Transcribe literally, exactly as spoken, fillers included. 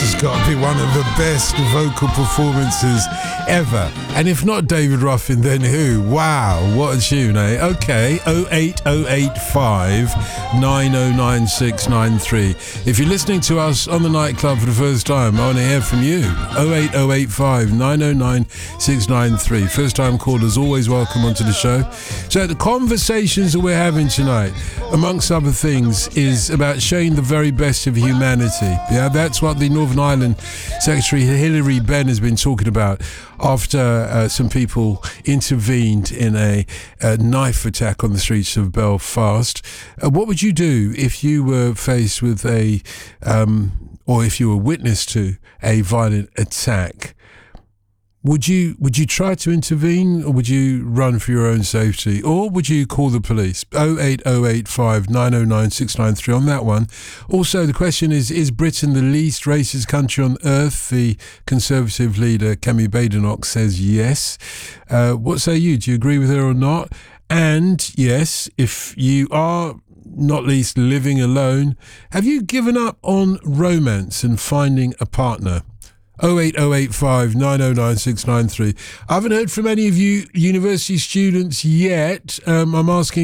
has got to be one of the best vocal performances ever. And if not David Ruffin, then who? Wow, what a tune, eh? Okay, oh eight oh eight five nine oh nine six nine three. If you're listening to us on the nightclub for the first time, I want to hear from you. oh eight oh eight five nine oh nine six nine three. First time callers always welcome onto the show. So the conversations that we're having tonight, amongst other things, is about showing the very best of humanity. Yeah, that's what the Northern Ireland Secretary Hilary Benn has been talking about after uh, some people intervened in a, a knife attack on the streets of Belfast. Uh, what would you do if you were faced with a, um, or if you were witness to a violent attack? Would you would you try to intervene, or would you run for your own safety, or would you call the police? oh eight oh eight five nine oh nine six nine three on that one. Also, the question is, is Britain the least racist country on earth? The Conservative leader, Kemi Badenoch, says yes. Uh, what say you? Do you agree with her or not? And yes, if you are not least living alone, have you given up on romance and finding a partner? oh eight oh eight five nine oh nine six nine three. I haven't heard from any of you university students yet. Um, I'm asking